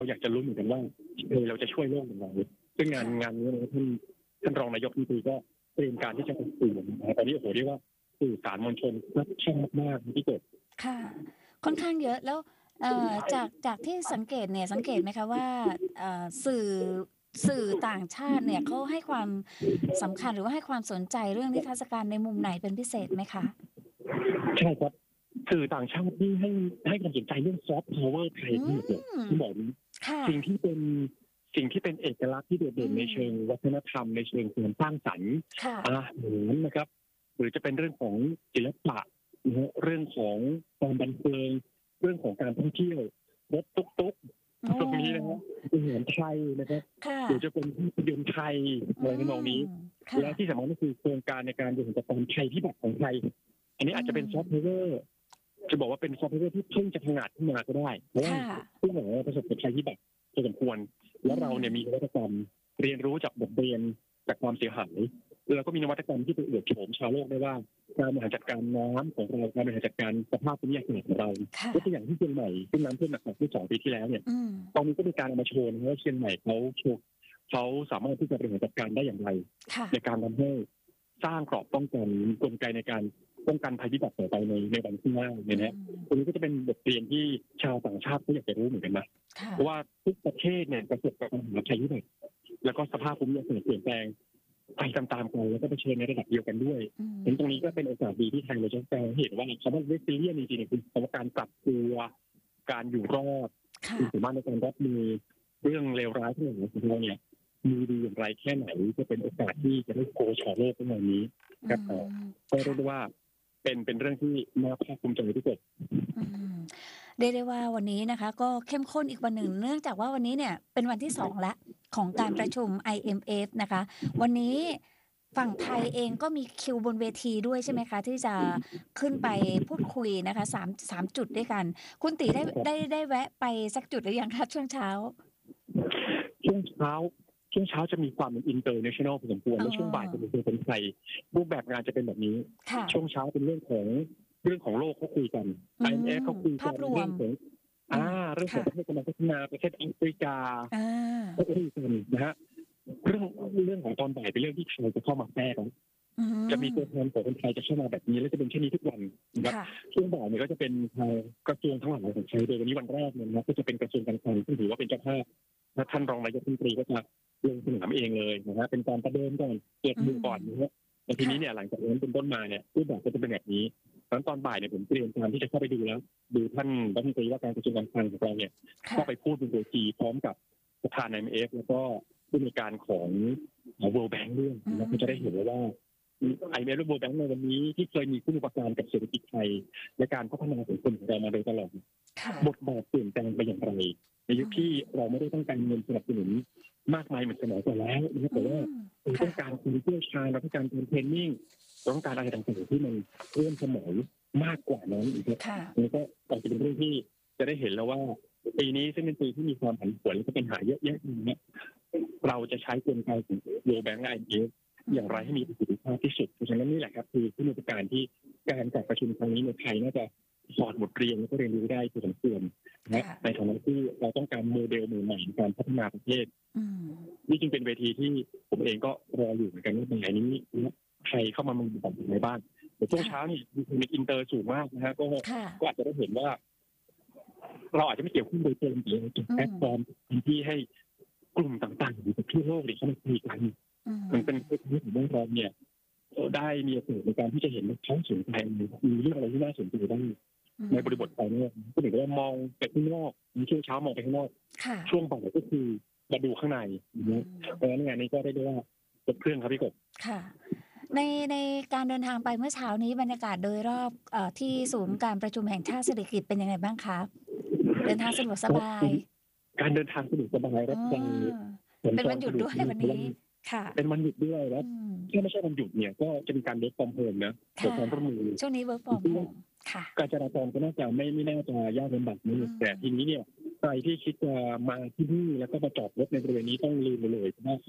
เราอยากจะรู้เหมือนกันว่าเราจะช่วยโลกอย่างไรซึ่งงานนี้ท่านรองนายกรัฐมนตรีก็เตรียมการที่จะไปสื่อตอนนี้โอ้โหเรียกว่าสื่อสารมวลชนช่างมากๆที่เกิดค่ะค่อนข้างเยอะแล้วจากที่สังเกตเนี่ยสังเกตไหมคะว่าสื่อต่างชาติเนี่ยเขาให้ความสำคัญหรือว่าให้ความสนใจเรื่องนิทรรศการในมุมไหนเป็นพิเศษไหมคะใช่ครับสื่อต่างชาติที่ให้ความสนใจเรื่องซอฟต์พาวเวอร์ไทยอืที่เกิดมที่บอกนี้ค่ะสิ่งที่เป็นสิ่งที่เป็นเอกลักษณ์ที่โดดอืเด่นในมเชิงวัฒนธรรมในเชิงการสร้างสรรค์ค่ะอาหารนะครับหรือจะเป็นเรื่องของศิลปะนะฮะเรื่องของความบันเทิงเรื่องของการท่องเที่ยวรถตุ๊กโอ้ๆตรงนี้นะฮะอาหารไทยนะครับค่ะหรือจะเป็นภาพยนตร์ไทยอือะไรทำนองมนี้ค่ะและที่สำคัญก็คือโครงการในการบริหารจัดการภัยพิบัติของไทยอันนี้อือาจจะเป็นซอฟต์แวมร์จะบอกว่าเป็นซอฟต์แวร์ที่เพิ่งจะพังอาจขึ้นมาก็ได้เพราะว่าค่ะผู้หมอประสบกับภัยพิบัติพอสมควรแล้อืวเรามเนี่ยมีนวัตกรรมเรียนรู้จากบทเรียนจากความเสียหายแล้วก็มีนวัตกรรมที่ไปอวดโฉมชาวโลกได้ว่าการบริหารจัดการน้ำของเราการบริหารจัดการสภาพภูมิอากาศของเราค่ะยกตัวอย่างที่เชียงใหม่ซึ่งน้ำท่วมหนักที่2 ปีที่แล้วเนี่ยอืมตอนนี้ก็มีการเอามาโชว์นะว่าเชียงใหม่เขาสามารถที่จะบริหารจัดการได้อย่างไรค่ะในการทำให้สร้างกรอบป้องกันกลไกในการป้องกันภัยพิบัติต่อไปในวันข้างหน้าอืเนี่ยนะมตรงนี้ก็จะเป็นบทเรียนที่ชาวต่างชาติก็อยากจะรู้เหมือนกันนะค่ะเพราะว่าทุกประเทศเนี่ยประสบกับปัญหาภัยพิบัติแล้วก็สภาพภูมิอากาศเปลี่ยนแปลงไปตามๆกันแล้วก็เผชิญในระดับเดียวกันด้วยอืเห็นตรงนี้ก็มเป็นโอกาสดีที่ไทยเราจะแปลเห็นว่าคำว่า resilient จริงๆเนี่ยคือคำว่าการปรับตัวการอยู่รอดค่ะความสามารถในการรับมือเรื่องเลวร้ายที่เราของเราเนี่ยมีดีอย่างไรแค่ไหนจะเป็นโอกาสที่จะได้โกชอโลกในวันนี้อืครับมก็เรียกค่ะได้ว่าเป็นเรื่องที่น่าภาคภูมิใจที่สุดอืมเรียกได้ว่าวันนี้นะคะก็เข้มข้นอีกวันหนึ่งเนื่องจากว่าวันนี้เนี่ยเป็นวันที่2แล้วของการประชุม IMF นะคะวันนี้ฝั่งไทยเองก็มีคิวบนเวทีด้วยใช่ไหมคะที่จะขึ้นไปพูดคุยนะคะสามจุดด้วยกันคุณตีได้ครับได้แวะไปสักจุดหรือยังคะช่วงเช้าช่วงเช้าช่วงเช้าจะมีความเป็น international พอสมควรอ๋อแล้วช่วงบ่ายจะเป็นคนไทยรูปแบบงานจะเป็นแบบนี้ค่ะช่วงเช้าเป็นเรื่องของโลกเขาคุยกันอื IMF มเขาคุยกันภาพรวมเรื่องของอืมเรื่องของค่ะประเทศกำลังพัฒนาประเทศแอฟริกาอาก็คุยกันนะฮะเรื่องเรื่องของตอนบ่ายเป็นเรื่องที่ไทยจะเข้ามาแทรกอืจะมีมตัวแทนของคนไทยจะเข้ามาแบบนี้และจะเป็นเช่นนี้ทุกวันนะครับค่ะช่วงบ่ายเนี่ยก็จะเป็นทางกระทรวงทั้งหลายของไทยโดยวันนี้วันแรกเนี่ยนะครับก็จะเป็นกระทรวงการคลังซึ่งถือว่าเป็นเจ้าภาพและท่านรองนายกรัฐมนตรีก็จะลงสนามเองเลยนะฮะเป็นการประเดิมก่อนเปิดอืมือมก่อนนะฮะแต่ทีนี้เนี่ยหลังจากนั้นเป็นต้นมาเนี่ยรูปแบบก็จะเป็นแบบนี้ตอนบ่ายเนี่ยผมเตรียมการที่จะเข้าไปดูแล้วดูท่านรัฐมนตรีว่าการกระทรวงการคลังของเราเนี่ยค่ะเข้าไปพูดบนเวทีพร้อมกับประธาน IMF แล้วก็ผู้ในวยการของ World Bank ด้วยอืนะก็จะได้เห็นว่า IMF และ World Bank ในวันนี้ที่เคยมีคุณอุปการกับเศรษฐกิจไทยและการพัฒนาสังคมของเรามาโดยตลอดค่ะบทบาทเปลี่ยนแปลงไปอย่างไรในยุคที่เราไม่ได้ต้องการเงินสนับสนุนมากมายเหมือนสมัยก่อนแล้วนะครับแต่ว่าเราต้ค่ะองการคนเชี่ยวชาญเราต้องการการเทรนนิ่งเราต้องการอะไรต่างๆที่มันเริ่มสมัยมากกว่านั้นอีกครับค่ะนี่ก็อาจจะเป็นเรื่องที่จะได้เห็นแล้วว่าปีนี้ซึ่งเป็นปีที่มีความผันผวนและก็ปัญหาเยอะแยะอย่างเงี้ยเราจะใช้กลไกของ World Bank และ IMF อย่างไรให้มีประสิทธิภาพที่สุดเพราะฉะนั้นนี่แหละครับคือที่มีการที่การจัดประชุมครั้งนี้ในไทยน่าจะสอนบทเรียนและก็เรียนรู้ได้พอสมควรนะในฐานะที่เราต้องการโมเดลใหม่ๆในการพัฒนาประเทศอืมนี่จึงเป็นเวทีที่ผมเองก็รออยู่เหมือนกันว่าในนี้ใครเข้ามามีแบบไหนบ้างแต่ช่วงเช้านี่มีอินเตอร์สูงมากนะฮะค่ะก็อาจจะได้เห็นว่าเราอาจจะไม่เกี่ยวข้องโดยตรงแต่เราจะแพลตฟอร์มที่ให้กลุ่มต่างๆอยู่ทั่วโลกเนี่ยเขามาคุยกันอืมมันเป็นเรื่องที่ผมว่าเราเนี่ยได้มีโอกาสในการที่จะเห็นท้องสนใจมีเรื่องอะไรที่น่าสนใจบ้างในบริบทภายนอกก็เหมือนว่ามองไปข้างนอกช่วงเช้ามองไปข้างนอกค่ะช่วงบ่ายก็คือมาดูข้างในอืมเพราะฉะนั้นงานนี้ก็ได้ว่าครบเครื่องครับพี่กบค่ะในการเดินทางไปเมื่อเช้านี้บรรยากาศโดยรอบที่ศูนย์การประชุมแห่งชาติเศรษฐกิจเป็นยังไงบ้างคะเดินทางสะดวกสบายการเดินทางสะดวกสบายรเอถไฟอเป็นวันหยุดด้วยวันนี้ค่ะเป็นวันหยุดด้วยแล้วอืมถ้าไม่ใช่วันหยุดเนี่ยก็จะมีการเวิร์กฟอร์มโฮมนะขอค่ะความร่วมมือช่วงนี้ work from home ค่ะการจราจรก็น่าจะไม่น่าจะยากลำบากนี้อืแต่มทีนี้เนี่ยใครที่คิดจะมาที่นี่แล้วก็มาจอดรถในบริเวณนี้ต้องลืมไปเลยเพราะว่าเขา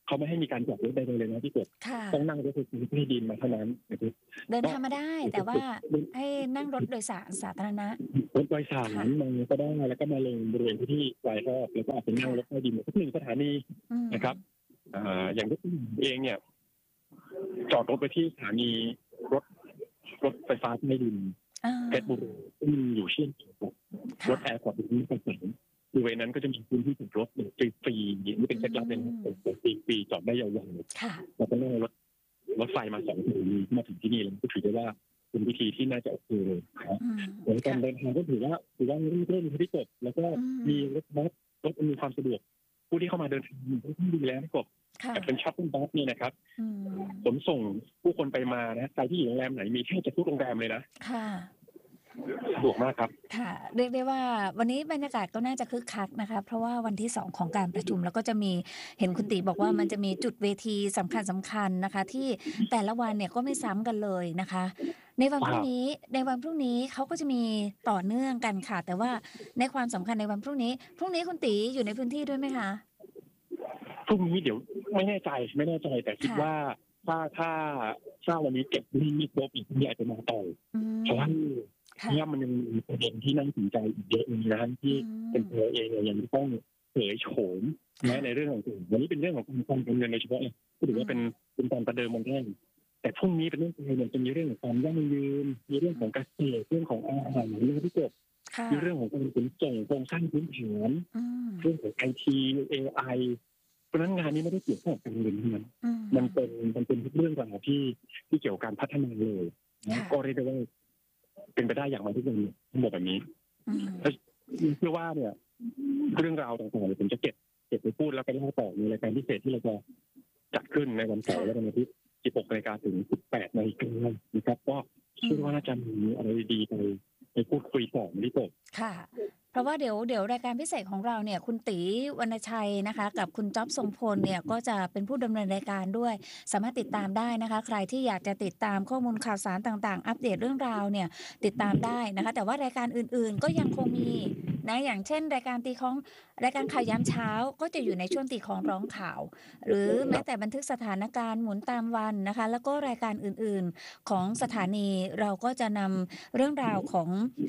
เขาไม่ให้มีการจอดรถใดๆเลยนะพี่กบค่ะต้องนั่งรถไฟฟ้าใต้ดินมาเท่านั้นนะครับเดินก็ทางมาได้แต่ว่าให้นั่งรถโดยสารสาธารณะรถโดยสารค่ะมาก็ได้แล้วก็มาลงบริเวณที่ปลายรอบแล้วก็อาจจะนั่งค่ะรถใต้ดินสักหนึ่งสถานีอืมนะครับอย่างที่เองเนี่ยจอดรถไปที่สถานีรถรถไฟฟ้าใต้ดินอาเพชรบุรีซึ่งอยู่เชื่อมต่อกับรถค่ะแอร์พอร์ตที่ประสานบริเวณนั้นก็จะมีพื้นที่จอดรถฟรีๆนี่เป็นเคล็ดลับเลยนะฟรีๆจอดได้ยาวค่ะๆแล้วก็นั่งรถไฟมา2 สถานีมาถึงที่นี่แล้วก็ถือได้ว่าเป็นวิธีที่น่าจะโอเคเลยนะครับอืมในการค่ะเดินทางก็ถือว่าเริ่มที่จบแล้วก็อืมีมรถอำนวยความสะดวกผู้ที่เข้ามาเดินทางค่อนข้างดีแล้วพี่กบค่ะแต่เป็นชัตเติลบัสเนี่ยนะครับอืมขนส่งผู้คนไปมานะใครที่อยู่โรงแรมไหนมีแทบจะทุกโรงแรมเลยนะค่ะสะดวกมากครับค่ะเรียกได้ว่าวันนี้บรรยากาศก็น่าจะคึกคักนะคะเพราะว่าวันที่2ของการประชุมแล้วก็จะมีเห็นคุณตีบอกว่ามันจะมีจุดเวทีสำคัญๆนะคะที่แต่ละวันเนี่ยก็ไม่ซ้ำกันเลยนะคะในวันพรุ่งนี้ครับในวันพรุ่งนี้เขาก็จะมีต่อเนื่องกันค่ะแต่ว่าในความสำคัญในวันพรุ่งนี้คุณตีอยู่ในพื้นที่ด้วยไหมคะพรุ่งนี้เดี๋ยวไม่แน่ใจแต่คิดค่ะว่าถ้าถ้าถ้าวันนี้เก็บไม่ครบอีกพรุ่งนี้อาจจะมาต่ออืเพราะว่ามค่ะเนี่ยมันยังมีประเด็นที่น่าสนใจอีกเยอะเลยนะที่อืเป็นมตัวเองเนี่ยยังต้องเผยโฉมนะในค่ะเรื่องของวันนี้เป็นเรื่องของการเงินโดยเฉพาะเลยก็ถืออืมว่าเป็นการประเดิมวันแรกแต่พรุ่งนี้เป็นเรื่องอะไรเนี่ยจะมีเรื่องของความยั่งยืนมีเรื่องของเกษตรเรื่องของอาหารเรื่องที่เกิดค่ะมีเรื่องของการขนส่งโครงสร้างพื้นฐานอืมเรื่องของไอทีเอไอเพราะฉะนั้นงานนี้ไม่ได้เกี่ยวข้องกับการเงินเท่านั้นอืมมันเป็นทุกเรื่องราวที่เกี่ยวกับการพัฒนาเลยนะค่ะก็เรียกได้ว่าเป็นไปได้อย่างไรทุกอย่างทั้งหมดแบบนี้อืมแล้วเชื่อว่าเนี่ยเรื่องราวต่างๆเนี่ยผมจะเก็บไปพูดแล้วไปเล่าต่อในรายการพิเศษที่เราจะจัดขึ้นในวันเสาร์ค่ะและวันอาทิตย์ 16 นาฬิกาถึง 18 นาฬิกานะครับก็อืมเชื่อว่าน่าจะมีอะไรดีๆไปพูดคุยต่อที่ผมค่ะเพราะว่าเดี๋ยวรายการพิเศษของเราเนี่ยคุณตีวรรณชัยนะคะกับคุณจ๊อบทรงพลเนี่ยก็จะเป็นผู้ดำเนินรายการด้วยสามารถติดตามได้นะคะใครที่อยากจะติดตามข้อมูลข่าวสารต่างๆอัปเดตเรื่องราวเนี่ยติดตามได้นะคะแต่ว่ารายการอื่นๆก็ยังคงมีนะอย่างเช่นรายการข่าวยามเช้าก็จะอยู่ในช่วงตีของร้องข่าวหรือแม้แต่บันทึกสถานการณ์หมุนตามวันนะคะแล้วก็รายการอื่นๆของสถานีเราก็จะนำเรื่องราวของ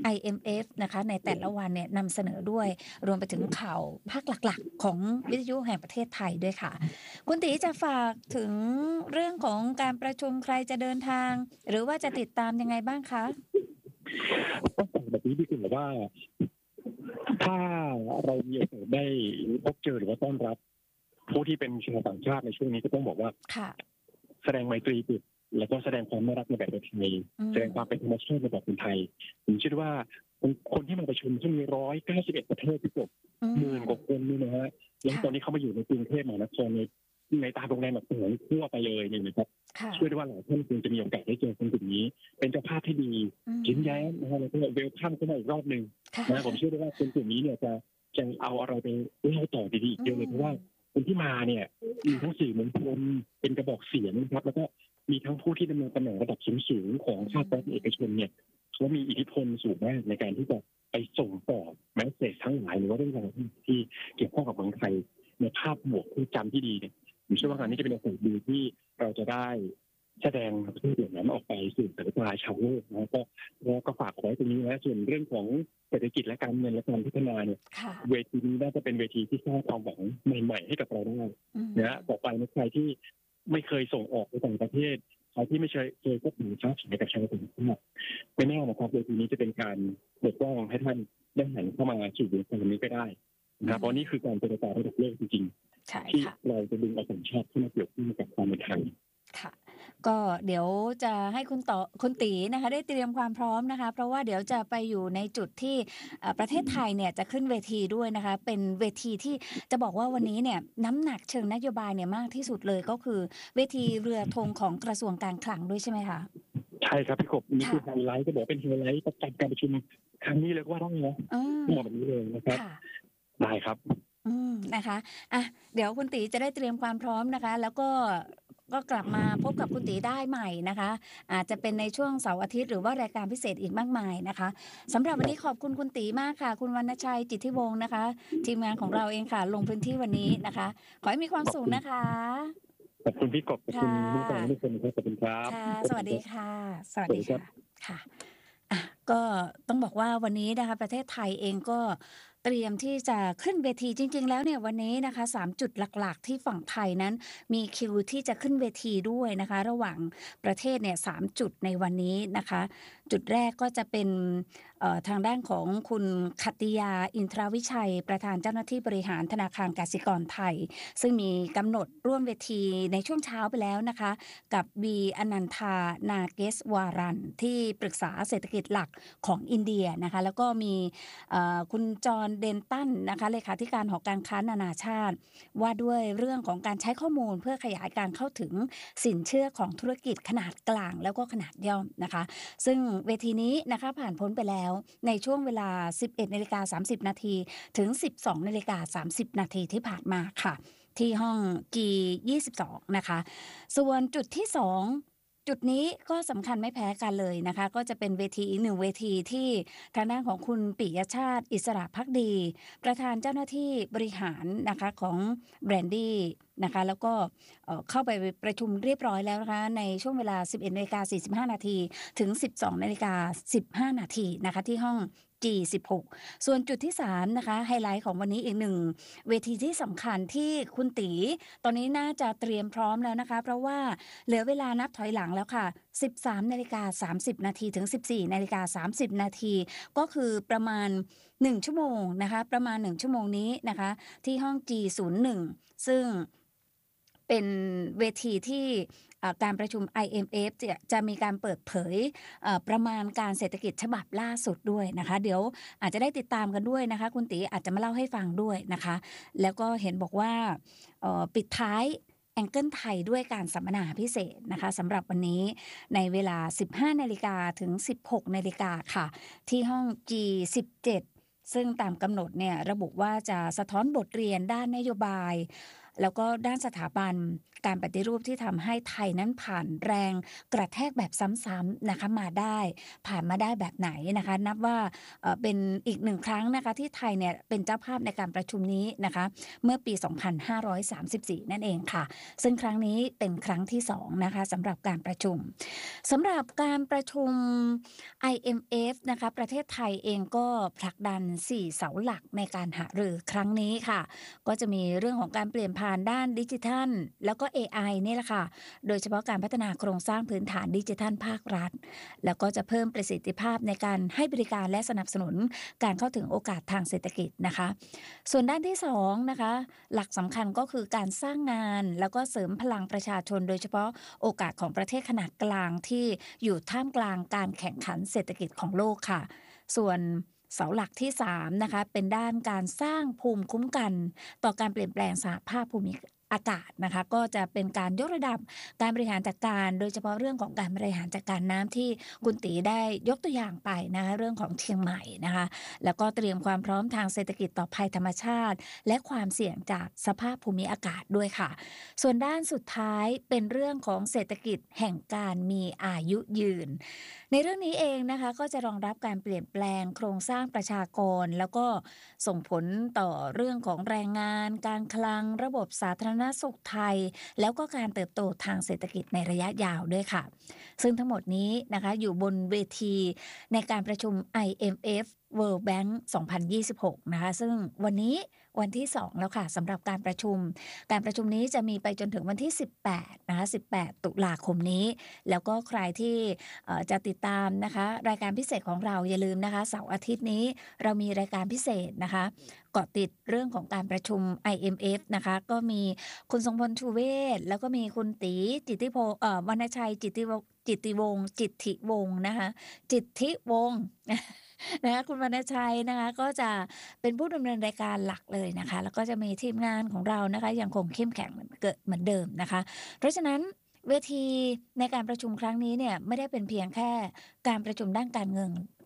IMF นะคะในแต่ละวันเนี่ยนำเสนอด้วยรวมไปถึงข่าวภาคหลักๆของวิทยุแห่งประเทศไทยด้วยค่ะคุณตีจะฝากถึงเรื่องของการประชุมใครจะเดินทางหรือว่าจะติดตามยังไงบ้างคะต้องบอกแบบนี้ดีกว่าว่าถ้าเรามีโอกาสได้พบเจอหรือว่าต้อนรับผู้ที่เป็นชาวต่างชาติในช่วงนี้ก็ต้องบอกว่าค่ะแสดงไมตรีจิตแล้วก็แสดงความน่ารักในแบบไทยอืมแสดงความเป็นธรรมชาติในแบบคนไทยผมเชื่อว่าคนที่มาประชุมที่มี191ประเทศที่เกือบอืหมื่นมกว่าคนนี่นะฮะแล้วตอนค่ะนี้เขามาอยู่ในกรุงเทพมหานครในตามโรงแรมแบบเหมือนทั่วไปเลยเนี่ยนะครับค่ะเชื่อได้ว่าหลายท่านคงจะมีโอกาสได้เจอคนกลุ่มนี้ เป็นเจ้าภาพที่ดีอืยิ้มมแย้มนะฮะแล้วก็เวลคัมเข้ามาอีกรอบหนึ่งค่นะผมะเชื่อได้ว่าคนกลุ่มนี้เนี่ยจะเอาอะไรไปเล่าต่อดีๆอีกอืเยอะเลยเพราะว่ามคนที่มาเนี่ยมีทั้งค่ะสื่อมวลชนเป็นกระบอกเสียงนะครับแล้วก็มีทั้งผู้ที่ดำเนินตำแหน่งระดับสูงๆของอืภาครัฐเอกชนเนี่ยเขามีอิทธิพลสูงมากในการที่จะไปส่งต่อแมสเซจทั้งหลายหรือว่าเรื่องราวที่เกี่ยวข้องกับเมืองไทยในภาพบวกที่จำที่ดีเนี่ยผมเชื่อว่างานนี้จะเป็นโอกาสดีที่เราจะได้แสดงชื่อเสียงนั้นออกไปสู่สายตาชาวโลกนะก็ฝากเอาไว้ตรงนี้นะส่วนเรื่องของเศรษฐกิจและการเงินและการพัฒนาเนี่ยค่ะเวทีนี้น่าจะเป็นเวทีที่สร้างความหวังใหม่ๆให้กับเราได้อืมนะต่อไปนะใครที่ไม่เคยส่งออกไปต่างประเทศใครที่ไม่เคยพบหรือค้าขายกับชาวต่างชาติไม่แน่นะครับเวทีนี้จะเป็นการเปิดกว้างให้ท่านได้หันเข้ามาสู่วงการนี้ก็ได้นะครับเพราะนี่คือการเจรจาระดับโลกจริงใช่ๆที่ค่ะเราจะดึงเอาสัญชาติเข้ามาเกี่ยวข้องกับความเป็นไทยค่ะก็เดี๋ยวจะให้คุณตีนะคะได้เตรียมความพร้อมนะคะเพราะว่าเดี๋ยวจะไปอยู่ในจุดที่ประเทศไทยเนี่ยจะขึ้นเวทีด้วยนะคะเป็นเวทีที่จะบอกว่าวันนี้เนี่ยน้ำหนักเชิงนโยบายเนี่ยมากที่สุดเลยก็คือเวทีเรือธงของกระทรวงการคลังด้วยใช่ไหมคะใช่ครับพี่กบนี่คือไฮค่ะไลท์ก็บอกเป็นไฮไลท์ประจำการประชุมครั้งนี้เลยก็ว่าได้นะอืมต้องบอกแบบนี้เลยนะครับค่ะได้ครับนะคะอ่ะเดี๋ยวคุณตีจะได้เตรียมความพร้อมนะคะแล้วก็ก็กลับมาพบกับคุณตีได้ใหม่นะคะ อาจจะเป็นในช่วงเสาร์อาทิตย์หรือว่ารายการพิเศษอีกมากมายนะคะสำหรับวันนี้ขอบคุณคุณตีมากค่ะ คุณวรรณชัยจิตติวงศ์นะคะ ทีมงานของเราเองค่ะ ลงพื้นที่วันนี้นะคะ ขอให้มีความขอบสุขคุณนะคะขอบคุณพี่กบขอบค่คุณผู้ฟังทุกะคนนะครับขอบคุณครับค่ะขอบสวัสคุณครับดีค่ะ สวัสวัสดีครัสดีค่ะบค่ะ อ่ะก็ต้องบอกว่าวันนี้นะคะประเทศไทยเองก็เตรียมที่จะขึ้นเวทีจริงๆแล้วเนี่ยวันนี้นะคะ3จุดหลักๆที่ฝั่งไทยนั้นมีคิวที่จะขึ้นเวทีด้วยนะคะระหว่างประเทศเนี่ย3จุดในวันนี้นะคะจุดแรกก็จะเป็นทางด้านของคุณขัตติยาอินทรวิชัยประธานเจ้าหน้าที่บริหารธนาคารกสิกรไทยซึ่งมีกำหนดร่วมเวทีในช่วงเช้าไปแล้วนะคะกับบีอนันทานาเกสวารันที่ปรึกษาเศรษฐกิจหลักของอินเดียนะคะแล้วก็มีคุณจอห์นเดนตันนะคะเลขาธิการหอการค้านานาชาติว่าด้วยเรื่องของการใช้ข้อมูลเพื่อขยายการเข้าถึงสินเชื่อของธุรกิจขนาดกลางแล้วก็ขนาดย่อมนะคะซึ่งเวทีนี้นะคะผ่านพ้นไปแล้วในช่วงเวลา 11:30 นาทีถึง 12:30 นาทีที่ผ่านมาค่ะที่ห้อง G22 นะคะส่วนจุดที่2จุดนี้ก็สำคัญไม่แพ้กันเลยนะคะก็จะเป็นเวทีอีกหนึ่งเวทีที่ทางด้านของคุณปิยชาติอิสระภักดีประธานเจ้าหน้าที่บริหารนะคะของแบรนดี้นะคะแล้วก็เข้าไปประชุมเรียบร้อยแล้วนะคะในช่วงเวลา 11:45 นาทีถึง 12:15 นาทีนะคะที่ห้อง G16 ส่วนจุดที่3นะคะไฮไลท์ของวันนี้อีกหนึ่งเวทีที่สำคัญที่คุณตีตอนนี้น่าจะเตรียมพร้อมแล้วนะคะเพราะว่าเหลือเวลานับถอยหลังแล้วค่ะ 13:30 นาทีถึง 14:30 นาทีก็คือประมาณ1ชั่วโมงนะคะประมาณ1ชั่วโมงนี้นะคะที่ห้อง G01 ซึ่งเป็นเวทีที่การประชุม IMF จะมีการเปิดเผยประมาณการเศรษฐกิจฉบับล่าสุดด้วยนะคะเดี๋ยวอาจจะได้ติดตามกันด้วยนะคะคุณตีอาจจะมาเล่าให้ฟังด้วยนะคะแล้วก็เห็นบอกว่าปิดท้ายแองเกิลไทยด้วยการสัมมนาพิเศษนะคะสำหรับวันนี้ในเวลา 15 นาฬิกาถึง 16 นาฬิกาค่ะที่ห้อง G17 ซึ่งตามกำหนดเนี่ยระบุว่าจะสะท้อนบทเรียนด้านนโยบายแล้วก็ด้านสถาบันการปฏิรูปที่ทำให้ไทยนั้นผ่านแรงกระแทกแบบซ้ำๆนะคะมาได้ผ่านมาได้แบบไหนนะคะนับว่าเป็นอีกหนึ่งครั้งนะคะที่ไทยเนี่ยเป็นเจ้าภาพในการประชุมนี้นะคะเมื่อปี 2534 นั่นเองค่ะซึ่งครั้งนี้เป็นครั้งที่2นะคะสำหรับการประชุมสำหรับการประชุม IMF นะคะประเทศไทยเองก็ผลักดัน4เสาหลักในการหารือครั้งนี้ค่ะก็จะมีเรื่องของการเปลี่ยนผ่านด้านดิจิทัลแล้วก็ AI นี่แหละค่ะโดยเฉพาะการพัฒนาโครงสร้างพื้นฐานดิจิทัลภาครัฐแล้วก็จะเพิ่มประสิทธิภาพในการให้บริการและสนับสนุนการเข้าถึงโอกาสทางเศรษฐกิจนะคะส่วนด้านที่2นะคะหลักสำคัญก็คือการสร้างงานแล้วก็เสริมพลังประชาชนโดยเฉพาะโอกาสของประเทศขนาดกลางที่อยู่ท่ามกลางการแข่งขันเศรษฐกิจของโลกค่ะส่วนเสาหลักที่3นะคะเป็นด้านการสร้างภูมิคุ้มกันต่อการเปลี่ยนแปลงสภาพภูมิอากาศนะคะก็จะเป็นการยกระดับการบริหารจัดการโดยเฉพาะเรื่องของการบริหารจัดการน้ำที่คุณตีได้ยกตัวอย่างไปนะคะเรื่องของเชียงใหม่นะคะแล้วก็เตรียมความพร้อมทางเศรษฐกิจต่อภัยธรรมชาติและความเสี่ยงจากสภาพภูมิอากาศด้วยค่ะส่วนด้านสุดท้ายเป็นเรื่องของเศรษฐกิจแห่งการมีอายุยืนในเรื่องนี้เองนะคะก็จะรองรับการเปลี่ยนแปลงโครงสร้างประชากรแล้วก็ส่งผลต่อเรื่องของแรงงานการคลังระบบสาธารณสุขไทยแล้วก็การเติบโตทางเศรษฐกิจในระยะยาวด้วยค่ะซึ่งทั้งหมดนี้นะคะอยู่บนเวทีในการประชุม IMF World Bank 2026นะคะซึ่งวันนี้วันที่2แล้วค่ะสำหรับการประชุมนี้จะมีไปจนถึงวันที่18นะคะ18ตุลาคมนี้แล้วก็ใครที่จะติดตามนะคะรายการพิเศษของเราอย่าลืมนะคะเสาร์อาทิตย์นี้เรามีรายการพิเศษนะคะเกาะติดเรื่องของการประชุม IMF นะคะก็มีคุณทรงพลชูเวศแล้วก็มีคุณตีจิตติพงศ์วรรณชัยจิตติวงศ์นะคะจิตติวงศ์นะคะคุณวรรณชัยนะคะก็จะเป็นผู้ดำเนินรายการหลักเลยนะคะแล้วก็จะมีทีมงานของเรานะคะยังคงเข้มแข็งเหมือนเดิมนะคะเพราะฉะนั้นเวทีในการประชุมครั้งนี้เนี่ยไม่ได้เป็นเพียงแค่การประชุมด้าน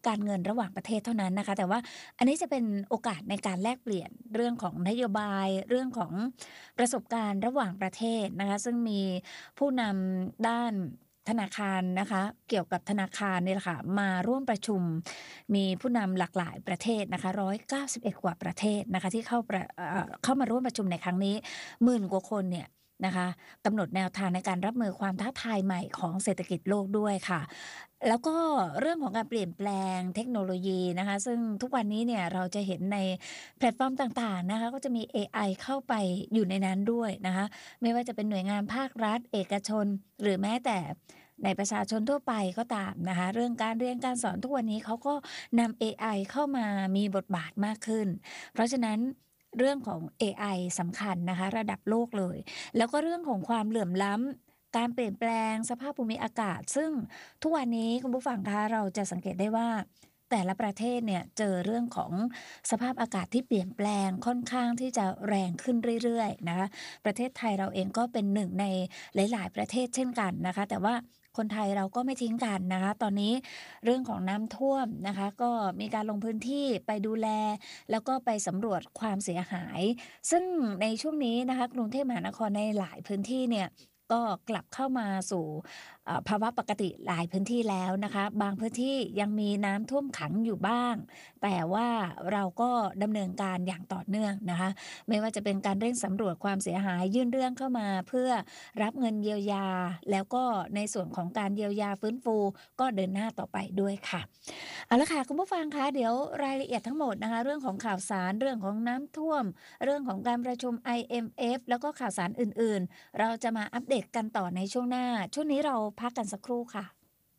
การเงินระหว่างประเทศเท่านั้นนะคะแต่ว่าอันนี้จะเป็นโอกาสในการแลกเปลี่ยนเรื่องของนโยบายเรื่องของประสบการณ์ระหว่างประเทศนะคะซึ่งมีผู้นำด้านธนาคารนะคะเกี่ยวกับธนาคารนี่แหละค่ะมาร่วมประชุมมีผู้นำหลากหลายประเทศนะคะ191กว่าประเทศนะคะที่เข้ามาร่วมประชุมในครั้งนี้10,000กว่าคนเนี่ยนะคะกำหนดแนวทางในการรับมือความท้าทายใหม่ของเศรษฐกิจโลกด้วยค่ะแล้วก็เรื่องของการเปลี่ยนแปลงเทคโนโลยีนะคะซึ่งทุกวันนี้เนี่ยเราจะเห็นในแพลตฟอร์มต่างๆนะคะก็จะมี AI เข้าไปอยู่ในนั้นด้วยนะคะไม่ว่าจะเป็นหน่วยงานภาครัฐเอกชนหรือแม้แต่ในประชาชนทั่วไปก็ตามนะคะเรื่องการเรียนการสอนทุกวันนี้เขาก็นำ AI เข้ามามีบทบาทมากขึ้นเพราะฉะนั้นเรื่องของ AI สำคัญนะคะระดับโลกเลยแล้วก็เรื่องของความเหลื่อมล้ำการเปลี่ยนแปลงสภาพภูมิอากาศซึ่งทุกวันนี้คุณผู้ฟังคะเราจะสังเกตได้ว่าแต่ละประเทศเนี่ยเจอเรื่องของสภาพอากาศที่เปลี่ยนแปลงค่อนข้างที่จะแรงขึ้นเรื่อยๆนะคะประเทศไทยเราเองก็เป็นหนึ่งในหลายๆประเทศเช่นกันนะคะแต่ว่าคนไทยเราก็ไม่ทิ้งกันนะคะตอนนี้เรื่องของน้ำท่วมนะคะก็มีการลงพื้นที่ไปดูแลแล้วก็ไปสำรวจความเสียหายซึ่งในช่วงนี้นะคะกรุงเทพมหานครในหลายพื้นที่เนี่ยก็กลับเข้ามาสู่ภาวะปกติหลายพื้นที่แล้วนะคะบางพื้นที่ยังมีน้ำท่วมขังอยู่บ้างแต่ว่าเราก็ดำเนินการอย่างต่อเนื่องนะคะไม่ว่าจะเป็นการเร่งสำรวจความเสียหายยื่นเรื่องเข้ามาเพื่อรับเงินเยียวยาแล้วก็ในส่วนของการเยียวยาฟื้นฟูก็เดินหน้าต่อไปด้วยค่ะเอาละค่ะคุณผู้ฟังคะเดี๋ยวรายละเอียดทั้งหมดนะคะเรื่องของข่าวสารเรื่องของน้ำท่วมเรื่องของการประชุม IMF แล้วก็ข่าวสารอื่นๆเราจะมาอัปเดตกันต่อในช่วงหน้าช่วงนี้เราพักกันสักครู่ค่ะ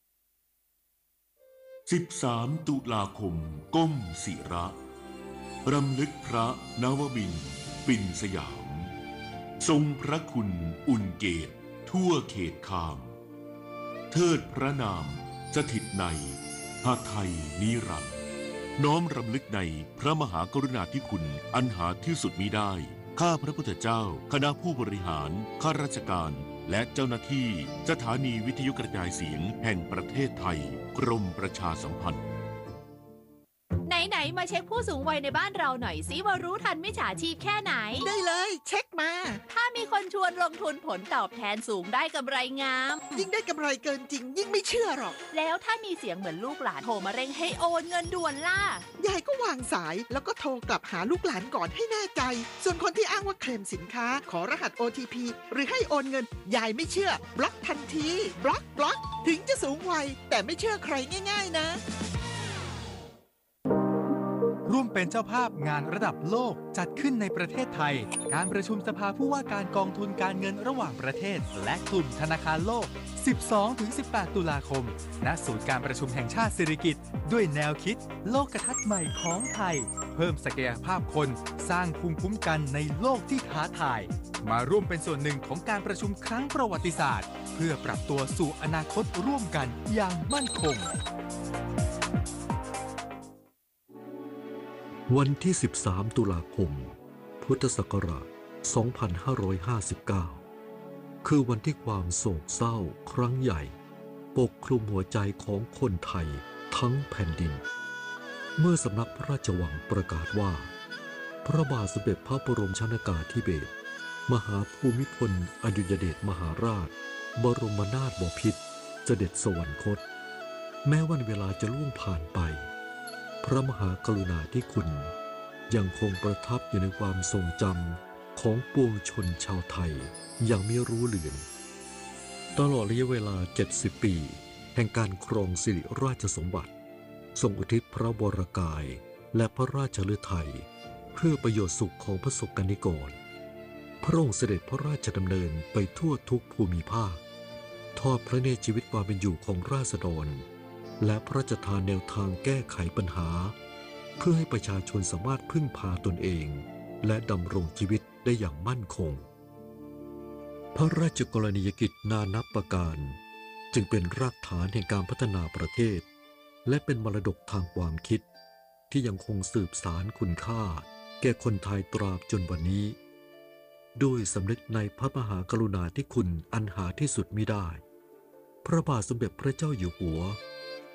13 ตุลาคมก้มศิระรำลึกพระนวมินทร์ปิ่นสยามทรงพระคุณอุ่นเกตทั่วเขตคามเทิดพระนามสถิตในหาไทยนิรันดร์น้อมรำลึกในพระมหากรุณาธิคุณอันหาที่สุดมิได้ข้าพระพุทธเจ้าคณะผู้บริหารข้าราชการและเจ้าหน้าที่สถานีวิทยุกระจายเสียงแห่งประเทศไทยกรมประชาสัมพันธ์ไหนๆมาเช็คผู้สูงวัยในบ้านเราหน่อยสิว่ารู้ทันมิจฉาชีพแค่ไหนได้เลยเช็คมาถ้ามีคนชวนลงทุนผลตอบแทนสูงได้กำไรงามยิ่งได้กำไรเกินจริงยิ่งไม่เชื่อหรอกแล้วถ้ามีเสียงเหมือนลูกหลานโทรมาเร่งให้โอนเงินด่วนล่ะยายก็วางสายแล้วก็โทรกลับหาลูกหลานก่อนให้แน่ใจส่วนคนที่อ้างว่าเคลมสินค้าขอรหัส OTP หรือให้โอนเงินยายไม่เชื่อบล็อกทันทีบล็อกถึงจะสูงวัยแต่ไม่เชื่อใครง่ายๆนะร่วมเป็นเจ้าภาพงานระดับโลกจัดขึ้นในประเทศไทยการประชุมสภาผู้ว่าการกองทุนการเงินระหว่างประเทศและกลุ่มธนาคารโลก 12-18 ตุลาคมณศูนย์การประชุมแห่งชาติสิริกิติ์ด้วยแนวคิดโลกทัศน์ใหม่ของไทยเพิ่มศักยภาพคนสร้างภูมิคุ้มกันในโลกที่ท้าทายมาร่วมเป็นส่วนหนึ่งของการประชุมครั้งประวัติศาสตร์เพื่อปรับตัวสู่อนาคตร่วมกันอย่างมั่นคงวันที่ 13 ตุลาคม พุทธศักราช 2559 คือวันที่ความโศกเศร้าครั้งใหญ่ปกคลุมหัวใจของคนไทยทั้งแผ่นดินเมื่อสำนักพระราชวังประกาศว่าพระบาทสมเด็จพระบรมชนกาธิเบศรมหาภูมิพลอดุลยเดชมหาราชบรมนาถบพิตรเสด็จสวรรคตแม้วันเวลาจะล่วงผ่านไปพระมหากรุณาธิคุณยังคงประทับอยู่ในความทรงจำของปวงชนชาวไทยอย่างไม่รู้เลือนตลอดระยะเวลา 70 ปีแห่งการครองสิริราชสมบัติทรงอุทิศพระวรกายและพระราชฤทัยเพื่อประโยชน์สุขของพระสกนิกรพระองค์เสด็จพระราชดำเนินไปทั่วทุกภูมิภาคทอดพระเนตรชีวิตความเป็นอยู่ของราษฎรและพระราชทานแนวทางแก้ไขปัญหาเพื่อให้ประชาชนสามารถพึ่งพาตนเองและดำรงชีวิตได้อย่างมั่นคงพระราชกรณียกิจนานับประการจึงเป็นรากฐานแห่งการพัฒนาประเทศและเป็นมรดกทางความคิดที่ยังคงสืบสานคุณค่าแก่คนไทยตราบจนวันนี้ด้วยสำนึกในพระมหากรุณาธิคุณอันหาที่สุดมิได้พระบาทสมเด็จพระเจ้าอยู่หัว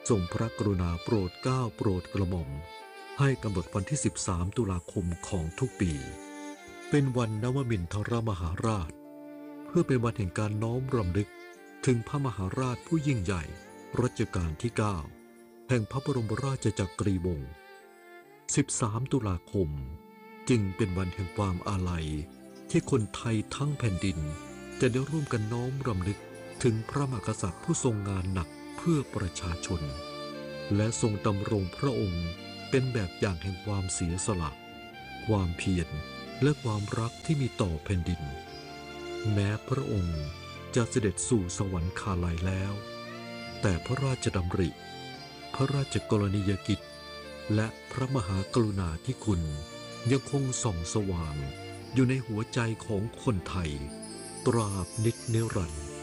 ทรงพระกรุณาโปรดเกล้าโปรดกระหม่อมให้กำหนดวันที่ 13 ตุลาคมของทุกปีเป็นวันนวมินทรมหาราชเพื่อเป็นวันแห่งการน้อมรำลึกถึงพระมหาราชผู้ยิ่งใหญ่รัชกาลที่ 9 แห่งพระบรมราชจักรีวงศ์ 13 ตุลาคมจึงเป็นวันแห่งความอาลัยที่คนไทยทั้งแผ่นดินจะได้ร่วมกันน้อมรำลึกถึงพระมหากษัตริย์ผู้ทรงงานหนักเพื่อประชาชนและทรงดำรงพระองค์เป็นแบบอย่างแห่งความเสียสละความเพียรและความรักที่มีต่อแผ่นดินแม้พระองค์จะเสด็จสู่สวรรคาลัยแล้วแต่พระราชดำริพระราชกรณียกิจและพระมหากรุณาธิคุณยังคงส่องสว่างอยู่ในหัวใจของคนไทยตราบนิจนิรันดร์